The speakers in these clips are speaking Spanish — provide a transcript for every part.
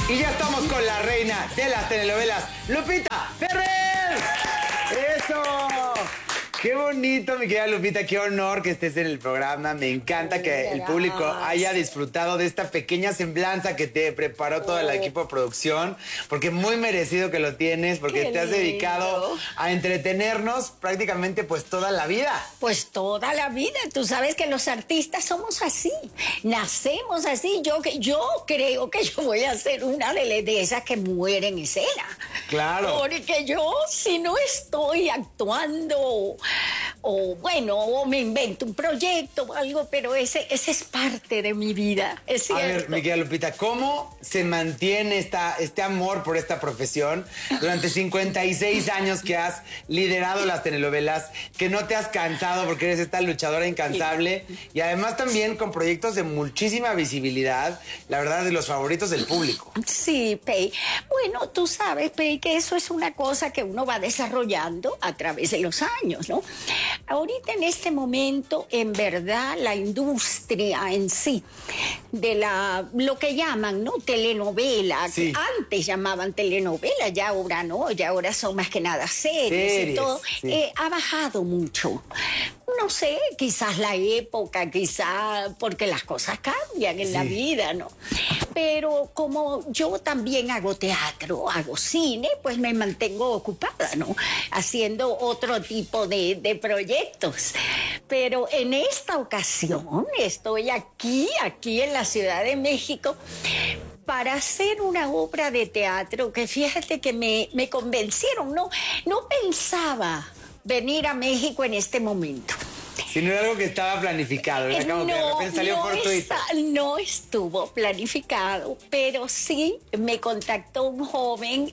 Y ya estamos con la reina de las telenovelas, Lupita Ferrer. ¡Eso! Qué bonito, mi querida Lupita, qué honor que estés en el programa. Me encanta que el público haya disfrutado de esta pequeña semblanza que te preparó todo el equipo de producción, porque muy merecido que lo tienes, porque te has dedicado a entretenernos prácticamente pues toda la vida. Pues toda la vida. Tú sabes que los artistas somos así, nacemos así. Yo creo que yo voy a ser una de esas que muere en escena. Claro. Porque yo, si no estoy actuando, o bueno, o me invento un proyecto o algo, pero ese es parte de mi vida, es cierto. A ver, mi querida Lupita, ¿cómo se mantiene este amor por esta profesión durante 56 años que has liderado las telenovelas, que no te has cansado porque eres esta luchadora incansable y además también con proyectos de muchísima visibilidad, la verdad, de los favoritos del público? Sí, Pei. Bueno, tú sabes, Pei, que eso es una cosa que uno va desarrollando a través de los años, ¿no? Ahorita en este momento, en verdad, la industria en sí, de lo que llaman, ¿no? Telenovela, sí. Que antes llamaban telenovela, ya ahora no, ya ahora son más que nada series y todo, sí. Ha bajado mucho. No sé, quizás la época, quizás porque las cosas cambian en la vida, ¿no? Pero como yo también hago teatro, hago cine, pues me mantengo ocupada, ¿no? Haciendo otro tipo de proyectos. Pero en esta ocasión estoy aquí en la Ciudad de México, para hacer una obra de teatro que fíjate que me convencieron, no pensaba venir a México en este momento. Si no era algo que estaba planificado, era como que de repente salió fortuito. No estuvo planificado, pero sí me contactó un joven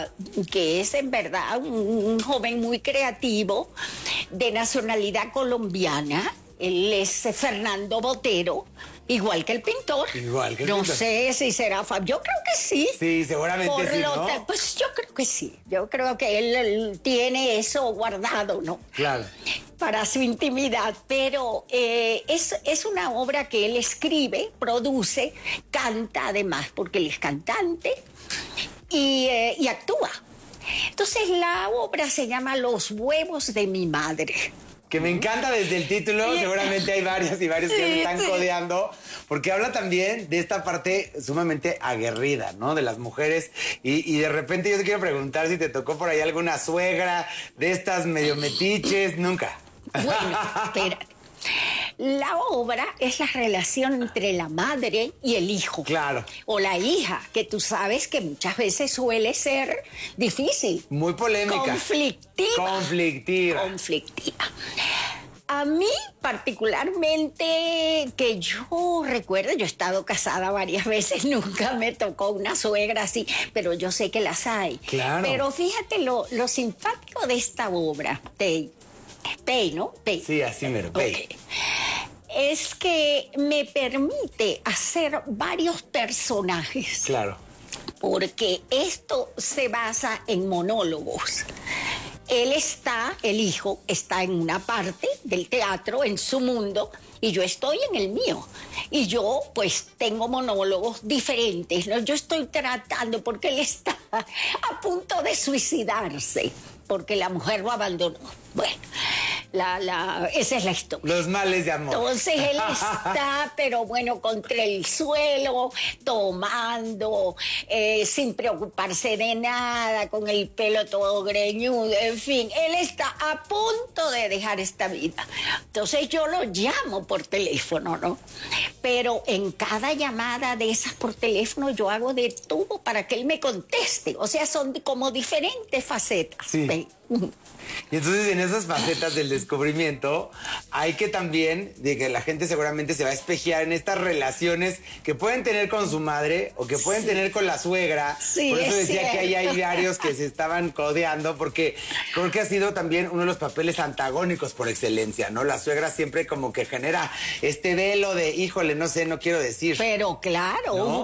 que es en verdad un joven muy creativo, de nacionalidad colombiana. Él es Fernando Botero. Igual que el pintor. Igual que el pintor. No sé si será Fabio. Yo creo que sí. Sí, seguramente sí, ¿no? Pues yo creo que sí. Yo creo que él tiene eso guardado, ¿no? Claro. Para su intimidad. Pero es una obra que él escribe, produce, canta además, porque él es cantante y actúa. Entonces la obra se llama Los huevos de mi madre. Que me encanta desde el título, seguramente hay varias y varios que me están codeando, porque habla también de esta parte sumamente aguerrida, ¿no? De las mujeres. Y de repente yo te quiero preguntar si te tocó por ahí alguna suegra de estas medio metiches. Nunca. Bueno, espera. La obra es la relación entre la madre y el hijo. Claro. O la hija, que tú sabes que muchas veces suele ser difícil. Muy polémica. Conflictiva. A mí particularmente, que yo recuerdo, yo he estado casada varias veces, nunca me tocó una suegra así, pero yo sé que las hay. Claro. Pero fíjate lo simpático de esta obra, Pei, ¿no? Pei. Sí, así mero, Pei. Okay. Es que me permite hacer varios personajes. Claro. Porque esto se basa en monólogos. El hijo está en una parte del teatro, en su mundo, y yo estoy en el mío. Y yo, pues, tengo monólogos diferentes, ¿no? Yo estoy tratando, porque él está a punto de suicidarse, porque la mujer lo abandonó. Bueno, esa es la historia. Los males de amor. Entonces él está, pero bueno, contra el suelo, tomando, sin preocuparse de nada, con el pelo todo greñudo, en fin, él está a punto de dejar esta vida. Entonces yo lo llamo por teléfono, ¿no? Pero en cada llamada de esas por teléfono yo hago de todo para que él me conteste. O sea, son como diferentes facetas. Sí. Y entonces en esas facetas del descubrimiento hay que también, de que la gente seguramente se va a espejear en estas relaciones que pueden tener con su madre o que pueden tener con la suegra. Sí, por eso decía cierto. que ahí hay varios que se estaban codeando, porque creo que ha sido también uno de los papeles antagónicos por excelencia, ¿no? La suegra siempre como que genera este velo de, híjole, no sé, no quiero decir. Pero claro, ¿no? hubo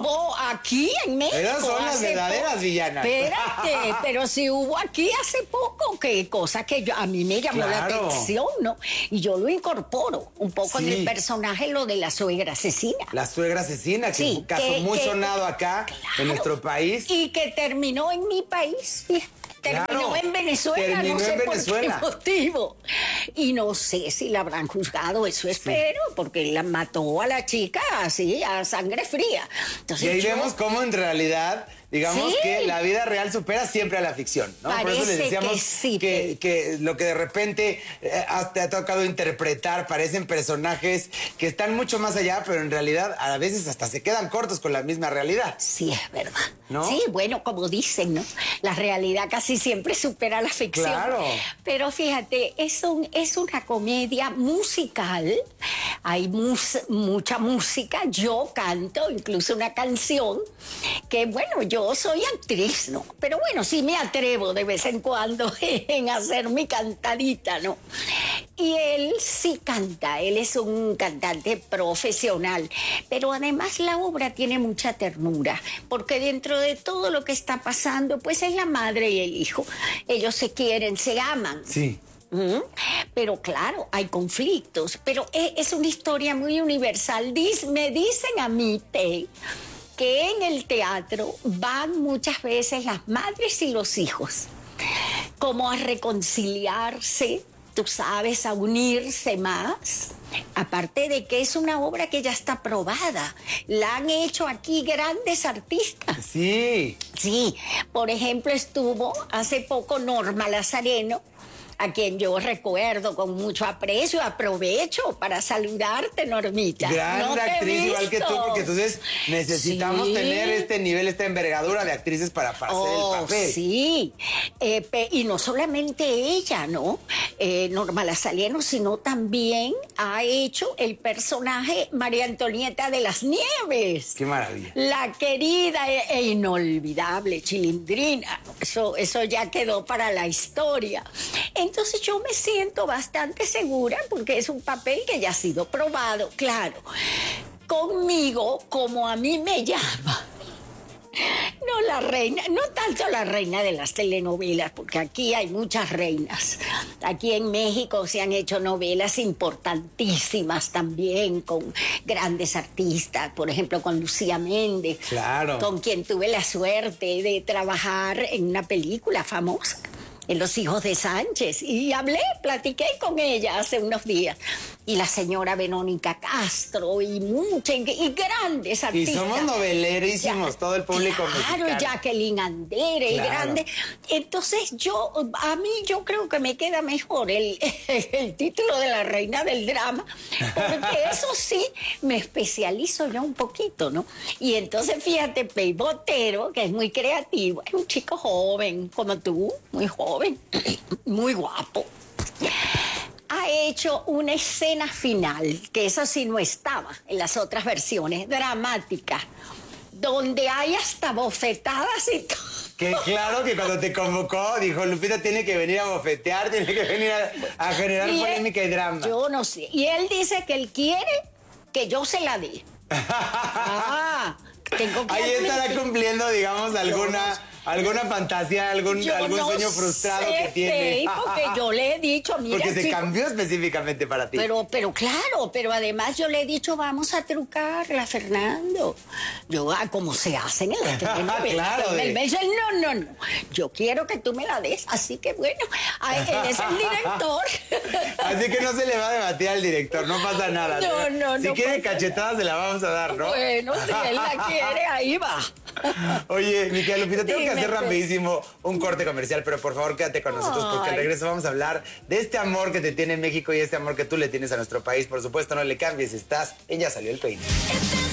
aquí en México. Esas son las verdaderas villanas. Espérate, pero si hubo aquí hace poco, que cosa que a mí me llamó la atención, ¿no? Y yo lo incorporo un poco en el personaje, lo de la suegra asesina. La suegra asesina, que es un caso muy sonado acá, en nuestro país. Y que terminó en mi país. Terminó en Venezuela, no sé por qué motivo. Y no sé si la habrán juzgado, eso espero, porque la mató a la chica así, a sangre fría. Entonces, y ahí vemos cómo en realidad, digamos que la vida real supera siempre a la ficción, ¿no? Parece por eso les decíamos que lo que de repente te ha tocado interpretar parecen personajes que están mucho más allá, pero en realidad a veces hasta se quedan cortos con la misma realidad. Sí, es verdad. ¿No? Sí, bueno, como dicen, ¿no? La realidad casi siempre supera la ficción. Claro. Pero fíjate, es una comedia musical. Hay mucha música. Yo canto incluso una canción que, bueno, yo soy actriz, ¿no? Pero bueno, sí me atrevo de vez en cuando en hacer mi cantadita, ¿no? Y él sí canta, él es un cantante profesional, pero además la obra tiene mucha ternura, porque dentro de todo lo que está pasando, pues es la madre y el hijo. Ellos se quieren, se aman. Sí. Pero claro, hay conflictos, pero es una historia muy universal. Me dicen a mí, que en el teatro van muchas veces las madres y los hijos como a reconciliarse, tú sabes, a unirse más. Aparte de que es una obra que ya está probada. La han hecho aquí grandes artistas. Sí. Sí, por ejemplo, estuvo hace poco Norma Lazareno, a quien yo recuerdo con mucho aprecio. Aprovecho para saludarte, Normita. Gran actriz, igual que tú, porque entonces necesitamos tener este nivel, esta envergadura de actrices para hacer el papel. Sí, y no solamente ella, ¿no? Norma Lazareno, sino también ha hecho el personaje María Antonieta de las Nieves. ¡Qué maravilla! La querida e inolvidable Chilindrina. Eso ya quedó para la historia. Entonces yo me siento bastante segura porque es un papel que ya ha sido probado, claro. Conmigo, como a mí me llama. No la reina, no tanto la reina de las telenovelas, porque aquí hay muchas reinas. Aquí en México se han hecho novelas importantísimas también con grandes artistas, por ejemplo con Lucía Méndez, con quien tuve la suerte de trabajar en una película famosa, en Los Hijos de Sánchez, y platiqué con ella hace unos días. Y la señora Verónica Castro, y grandes artistas. Y somos novelerísimos, todo el público mexicano. Claro, Jacqueline Andere, y grande. Entonces yo creo que me queda mejor el título de la reina del drama, porque eso sí, me especializo yo un poquito, ¿no? Y entonces fíjate, Pei Botero, que es muy creativo, es un chico joven, como tú, muy joven, muy guapo. Ha hecho una escena final, que eso sí no estaba en las otras versiones, dramática, donde hay hasta bofetadas y todo. Que claro que cuando te convocó, dijo, Lupita tiene que venir a bofetear, tiene que venir a generar polémica y drama. Yo no sé. Y él dice que él quiere que yo se la dé. Tengo que ahí estará cumpliendo, digamos, alguna fantasía, algún sueño frustrado que tiene. Porque yo le he dicho, mira, porque se cambió específicamente para ti. Pero claro, pero además yo le he dicho, vamos a trucarla, Fernando. Como se hacen en las telenovelas. Claro. Él me dice, no. Yo quiero que tú me la des. Así que bueno, él es el director. Así que no se le va a debatir al director, no pasa nada. No. Si quiere cachetadas, se la vamos a dar, ¿no? Bueno, si él la quiere, ahí va. Oye, mi querida Lupita, tengo que hacer rapidísimo un corte comercial, pero por favor quédate con nosotros porque al regreso vamos a hablar de este amor que te tiene México y este amor que tú le tienes a nuestro país. Por supuesto, no le cambies, estás en Ya Salió el Peine.